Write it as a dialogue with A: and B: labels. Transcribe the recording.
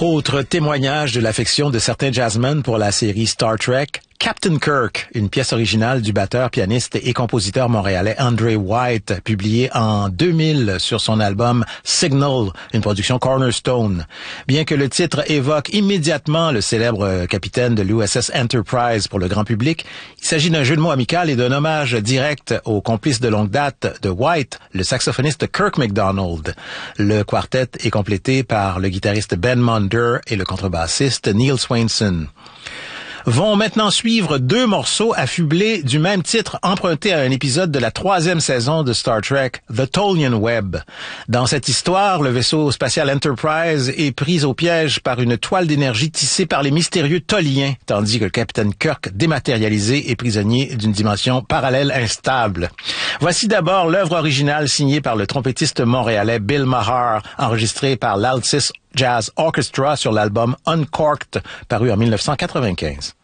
A: Autre témoignage de l'affection de certains jazzmen pour la série Star Trek, Captain Kirk, une pièce originale du batteur, pianiste et compositeur montréalais Andre White, publiée en 2000 sur son album Signal, une production Cornerstone. Bien que le titre évoque immédiatement le célèbre capitaine de l'USS Enterprise pour le grand public, il s'agit d'un jeu de mots amical et d'un hommage direct au complice de longue date de White, le saxophoniste Kirk MacDonald. Le quartet est complété par le guitariste Ben Monder et le contrebassiste Neil Swainson. Vont maintenant suivre deux morceaux affublés du même titre emprunté à un épisode de la 3e saison de Star Trek, The Tolian Web. Dans cette histoire, le vaisseau spatial Enterprise est pris au piège par une toile d'énergie tissée par les mystérieux Toliens, tandis que le capitaine Kirk, dématérialisé, est prisonnier d'une dimension parallèle instable. Voici d'abord l'œuvre originale signée par le trompettiste montréalais Bill Maher, enregistrée par l'Altis Jazz Orchestra sur l'album Uncorked, paru en 1995.